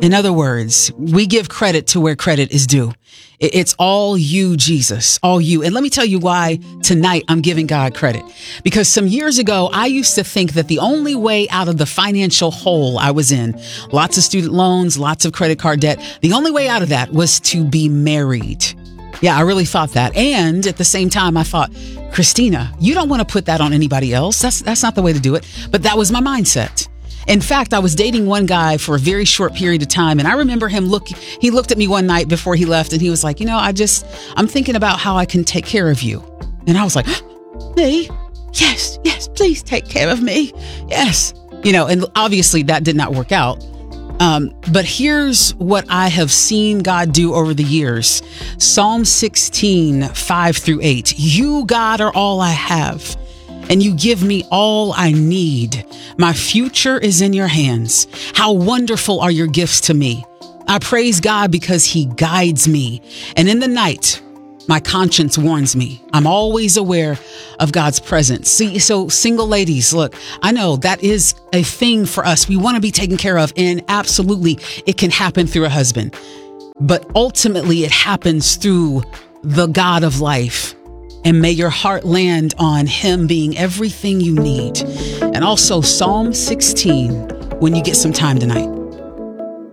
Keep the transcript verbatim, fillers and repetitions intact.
In other words, we give credit to where credit is due. It's all you, Jesus, all you. And let me tell you why tonight I'm giving God credit. Because some years ago, I used to think that the only way out of the financial hole I was in, lots of student loans, lots of credit card debt, the only way out of that was to be married. Yeah, I really thought that. And at the same time, I thought, Christina, you don't want to put that on anybody else. That's, that's not the way to do it. But that was my mindset. In fact, I was dating one guy for a very short period of time. And I remember him look, he looked at me one night before he left and he was like, you know, I just, I'm thinking about how I can take care of you. And I was like, me? Yes, yes, please take care of me. Yes. You know, and obviously that did not work out. Um, but here's what I have seen God do over the years. Psalm sixteen, five through eight. You, God, are all I have, and you give me all I need. My future is in your hands. How wonderful are your gifts to me. I praise God because he guides me. And in the night, my conscience warns me. I'm always aware of God's presence. See, so single ladies, look, I know that is a thing for us. We want to be taken care of, and absolutely it can happen through a husband. But ultimately it happens through the God of life. And may your heart land on him being everything you need. And also Psalm sixteen when you get some time tonight.